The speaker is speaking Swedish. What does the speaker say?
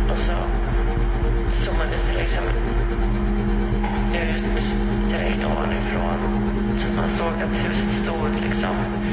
Och så zoomades det liksom ut direkt ovanifrån. Så man såg att huset stod liksom